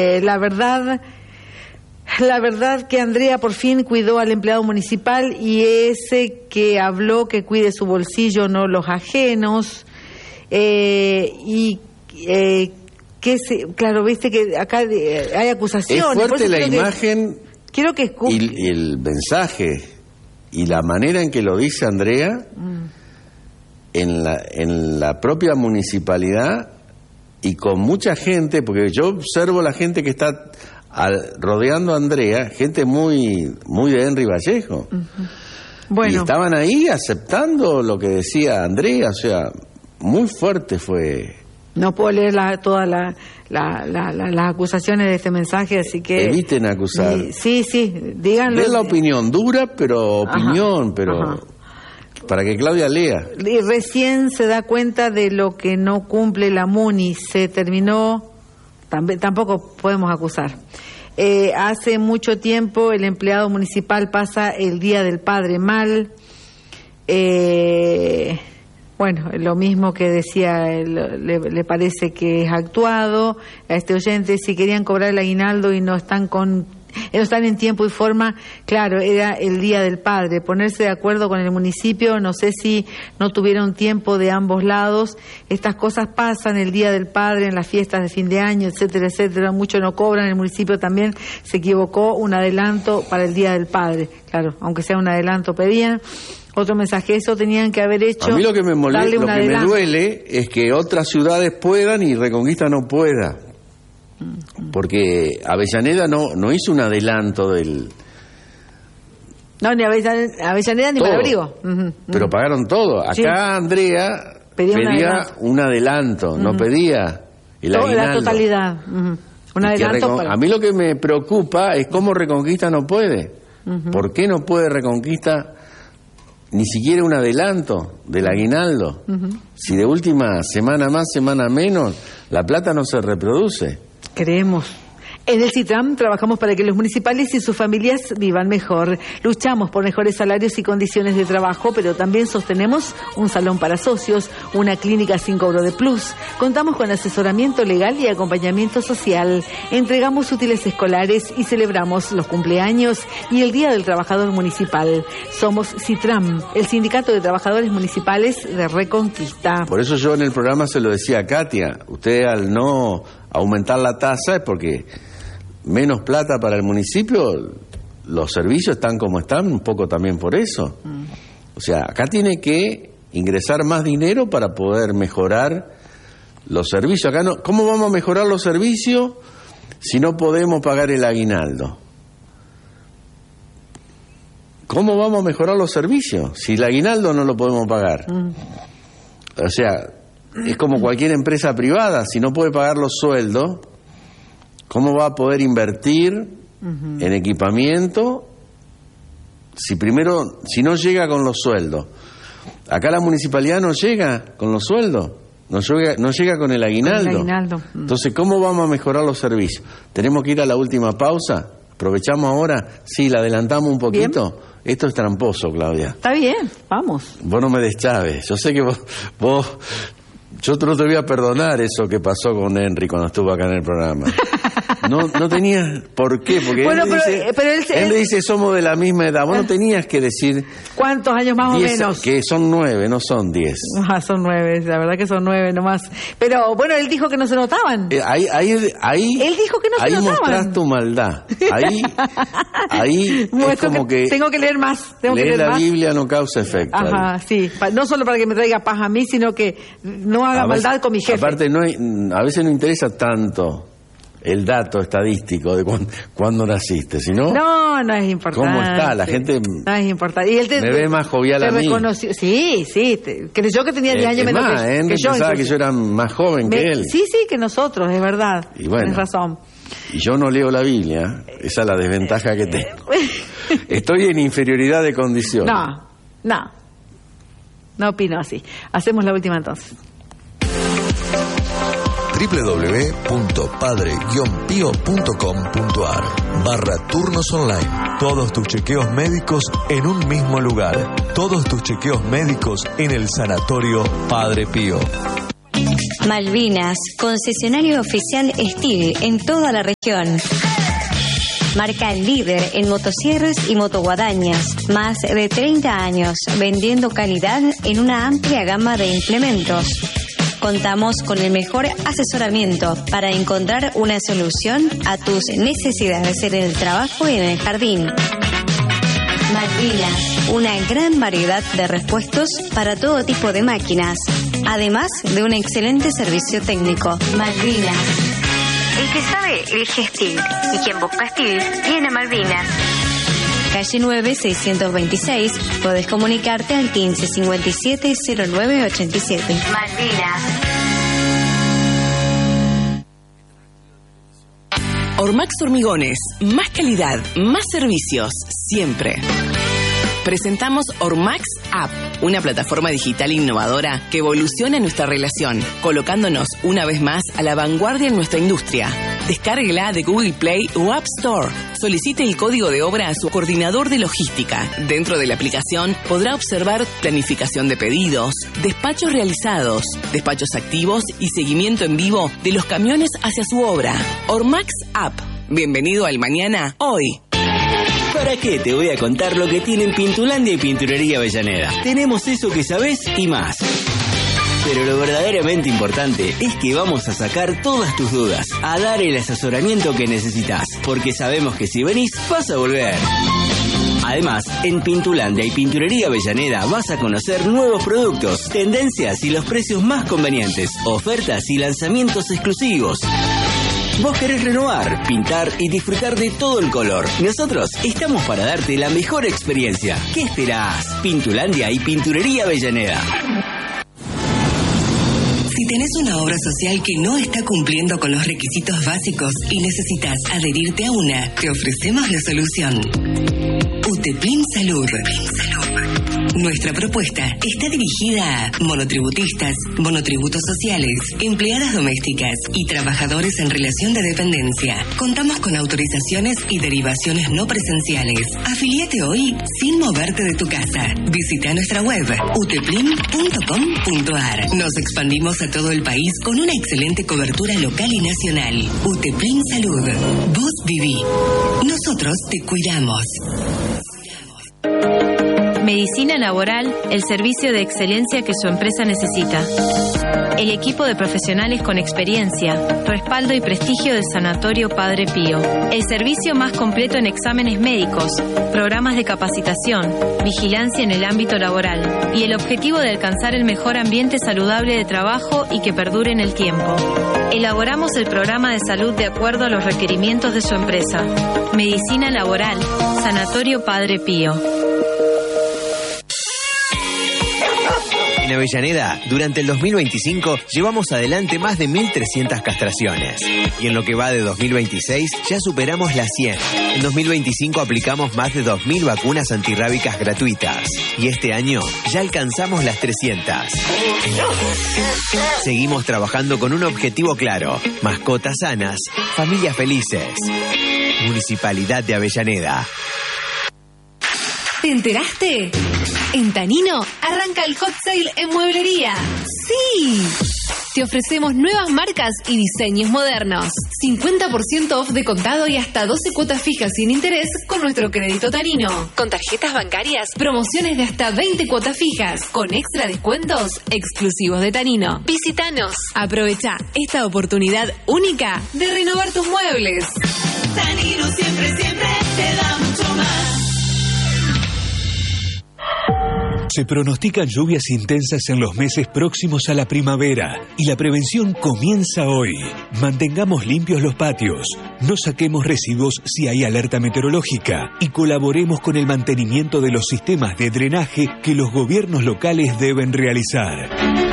La verdad que Andrea por fin cuidó al empleado municipal y ese que habló que cuide su bolsillo, no los ajenos. Claro, viste que acá hay acusaciones. Es fuerte la imagen y el mensaje y la manera en que lo dice Andrea en la propia municipalidad y con mucha gente, porque yo observo la gente que está rodeando a Andrea, gente muy de Henry Vallejo. Bueno. Y estaban ahí aceptando lo que decía Andrea, o sea, muy fuerte fue. No puedo leer todas las acusaciones de este mensaje, así que... Eviten acusar. Sí, díganlo. Den la opinión, dura, pero opinión, para que Claudia lea. Y recién se da cuenta de lo que no cumple la MUNI, se terminó, tampoco podemos acusar. Hace mucho tiempo el empleado municipal pasa el Día del Padre mal. Bueno, lo mismo que decía, le parece que es actuado a este oyente. Si querían cobrar el aguinaldo y no están en tiempo y forma, claro, era el Día del Padre. Ponerse de acuerdo con el municipio, no sé si no tuvieron tiempo de ambos lados. Estas cosas pasan el Día del Padre, en las fiestas de fin de año, etcétera, etcétera. Muchos no cobran, el municipio también se equivocó, un adelanto para el Día del Padre. Claro, aunque sea un adelanto pedían. Otro mensaje, eso tenían que haber hecho. A mí lo que me duele es que otras ciudades puedan y Reconquista no pueda. Porque Avellaneda no hizo un adelanto del... No, ni Avellaneda ni Malabrigo. Pero pagaron todo. Acá sí. Andrea pedía un adelanto, no pedía el aguinaldo. La totalidad. Un adelanto para... A mí lo que me preocupa es cómo Reconquista no puede. ¿Por qué no puede Reconquista ni siquiera un adelanto del aguinaldo? Si de última, semana más, semana menos, la plata no se reproduce. Creemos. En el CITRAM trabajamos para que los municipales y sus familias vivan mejor. Luchamos por mejores salarios y condiciones de trabajo, pero también sostenemos un salón para socios, una clínica sin cobro de plus. Contamos con asesoramiento legal y acompañamiento social. Entregamos útiles escolares y celebramos los cumpleaños y el Día del Trabajador Municipal. Somos CITRAM, el Sindicato de Trabajadores Municipales de Reconquista. Por eso yo en el programa se lo decía a Katia, usted al no aumentar la tasa es porque menos plata para el municipio, los servicios están como están, un poco también por eso. O sea, acá tiene que ingresar más dinero para poder mejorar los servicios. Acá no, ¿cómo vamos a mejorar los servicios si no podemos pagar el aguinaldo? ¿Cómo vamos a mejorar los servicios si el aguinaldo no lo podemos pagar? O sea, es como cualquier empresa privada, si no puede pagar los sueldos, ¿cómo va a poder invertir en equipamiento si no llega con los sueldos? Acá la municipalidad no llega con los sueldos, no llega con el aguinaldo. Entonces, ¿cómo vamos a mejorar los servicios? Tenemos que ir a la última pausa. Aprovechamos ahora, sí, la adelantamos un poquito. Bien. Esto es tramposo, Claudia. Está bien, vamos. Vos no me deschaves. Yo sé que vos yo no te voy a perdonar eso que pasó con Henry cuando estuvo acá en el programa. No tenías por qué, porque bueno, él dice somos de la misma edad. Vos no tenías que decir cuántos años más 10, o menos. Que son 9, no son 10. Son 9, la verdad que son 9 nomás. Pero bueno, él dijo que no se notaban. Ahí él dijo que no se notaban. Ahí mostrás tu maldad. Ahí es como que tengo que leer más. Leer la Biblia no causa efecto. Ajá, sí. No solo para que me traiga paz a mí, sino que no haga maldad con mi jefe. Aparte, a veces no interesa tanto el dato estadístico de cuándo naciste, sino no es importante. ¿Cómo está? La gente no es importante. Y él me ve más jovial a mí. Reconoció. Sí, creyó que tenía 10 años menos que yo. Pensaba que yo era más joven que él. Sí, que nosotros, es verdad. Y bueno, tienes razón. Y yo no leo la Biblia, esa es la desventaja que tengo. Estoy en inferioridad de condiciones. No opino así. Hacemos la última entonces. www.padre-pio.com.ar/turnos online. Todos tus chequeos médicos en un mismo lugar. Todos tus chequeos médicos en el Sanatorio Padre Pío. Malvinas, concesionario oficial Steel en toda la región. Marca líder en motosierras y motoguadañas. Más de 30 años vendiendo calidad en una amplia gama de implementos. Contamos con el mejor asesoramiento para encontrar una solución a tus necesidades en el trabajo y en el jardín. Malvinas, una gran variedad de repuestos para todo tipo de máquinas, además de un excelente servicio técnico. Malvinas. El que sabe, elige Steel. Y quien busca Steel, viene a Malvinas. Calle 9, 626. Podés comunicarte al 15 57 09 87. Malvinas. Ormax Hormigones. Más calidad, más servicios, siempre. Presentamos Ormax App, una plataforma digital innovadora que evoluciona nuestra relación, colocándonos una vez más a la vanguardia en nuestra industria. Descárguela de Google Play o App Store. Solicite el código de obra a su coordinador de logística. Dentro de la aplicación podrá observar planificación de pedidos, despachos realizados, despachos activos y seguimiento en vivo de los camiones hacia su obra. Ormax App. Bienvenido al mañana, hoy. ¿Para qué te voy a contar lo que tienen Pintulandia y Pinturería Avellaneda? Tenemos eso que sabés y más. Pero lo verdaderamente importante es que vamos a sacar todas tus dudas, a dar el asesoramiento que necesitas, porque sabemos que si venís, vas a volver. Además, en Pintulandia y Pinturería Avellaneda vas a conocer nuevos productos, tendencias y los precios más convenientes, ofertas y lanzamientos exclusivos. Vos querés renovar, pintar y disfrutar de todo el color. Nosotros estamos para darte la mejor experiencia. ¿Qué esperás? Pintulandia y Pinturería Avellaneda. Si tenés una obra social que no está cumpliendo con los requisitos básicos y necesitas adherirte a una, te ofrecemos la solución. UTEPLIN Salud. Nuestra propuesta está dirigida a monotributistas, monotributos sociales, empleadas domésticas y trabajadores en relación de dependencia. Contamos con autorizaciones y derivaciones no presenciales. Afilíate hoy sin moverte de tu casa. Visita nuestra web uteplin.com.ar. Nos expandimos a todo el país con una excelente cobertura local y nacional. UTEPLIN Salud. Vos viví. Nosotros te cuidamos. Medicina Laboral, el servicio de excelencia que su empresa necesita. El equipo de profesionales con experiencia, respaldo y prestigio del Sanatorio Padre Pío. El servicio más completo en exámenes médicos, programas de capacitación, vigilancia en el ámbito laboral y el objetivo de alcanzar el mejor ambiente saludable de trabajo y que perdure en el tiempo. Elaboramos el programa de salud de acuerdo a los requerimientos de su empresa. Medicina Laboral, Sanatorio Padre Pío. En Avellaneda, durante el 2025, llevamos adelante más de 1.300 castraciones. Y en lo que va de 2026, ya superamos las 100. En 2025 aplicamos más de 2.000 vacunas antirrábicas gratuitas. Y este año, ya alcanzamos las 300. Seguimos trabajando con un objetivo claro: mascotas sanas, familias felices. Municipalidad de Avellaneda. ¿Te enteraste? En Tanino arranca el hot sale en mueblería. ¡Sí! Te ofrecemos nuevas marcas y diseños modernos. 50% off de contado y hasta 12 cuotas fijas sin interés con nuestro crédito Tanino. Con tarjetas bancarias, promociones de hasta 20 cuotas fijas, con extra descuentos exclusivos de Tanino. Visítanos. Aprovecha esta oportunidad única de renovar tus muebles. Tanino siempre te da mucho más. Se pronostican lluvias intensas en los meses próximos a la primavera y la prevención comienza hoy. Mantengamos limpios los patios, no saquemos residuos si hay alerta meteorológica y colaboremos con el mantenimiento de los sistemas de drenaje que los gobiernos locales deben realizar.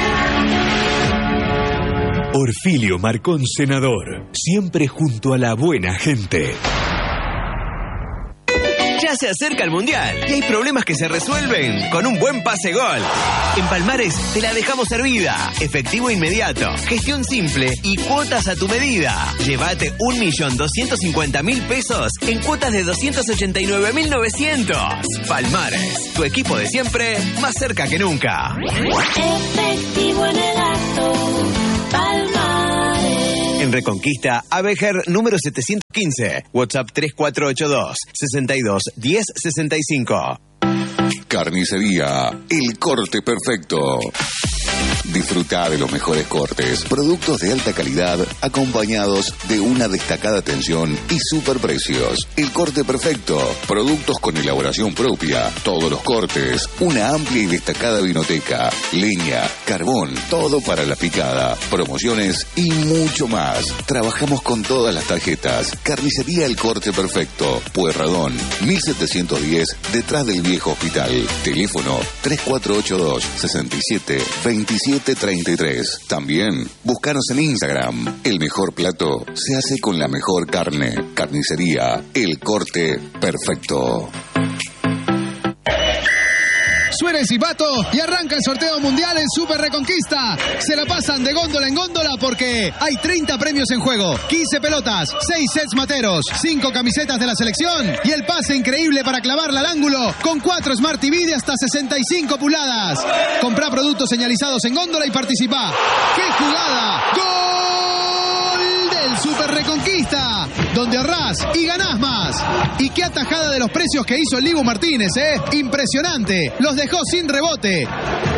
Orfilio Marcón, senador, siempre junto a la buena gente. Ya se acerca el Mundial y hay problemas que se resuelven con un buen pase gol. En Palmares te la dejamos servida. Efectivo inmediato, gestión simple y cuotas a tu medida. Llévate 1.250.000 pesos en cuotas de 289.900. Palmares, tu equipo de siempre, más cerca que nunca. Efectivo en el acto, Palmares. En Reconquista, Abejer número 715. WhatsApp 3482 62 10 65. Carnicería El Corte Perfecto. Disfruta de los mejores cortes, productos de alta calidad, acompañados de una destacada atención y superprecios. El Corte Perfecto, productos con elaboración propia, todos los cortes, una amplia y destacada vinoteca, leña, carbón, todo para la picada, promociones y mucho más. Trabajamos con todas las tarjetas. Carnicería El Corte Perfecto, Pueyrredón, 1710, detrás del viejo hospital. Teléfono 3482 67 27 33. También, búscanos en Instagram. El mejor plato se hace con la mejor carne. Carnicería El Corte Perfecto. Suena el silbato y arranca el sorteo mundial en Super Reconquista. Se la pasan de góndola en góndola porque hay 30 premios en juego, 15 pelotas, 6 sets materos, 5 camisetas de la selección y el pase increíble para clavarla al ángulo con 4 Smart TV de hasta 65 pulgadas. Comprá productos señalizados en góndola y participá. ¡Qué jugada! ¡Gol del Super Reconquista! Donde ahorrás y ganás más. Y qué atajada de los precios que hizo el Libu Martínez, ¿eh? Impresionante. Los dejó sin rebote.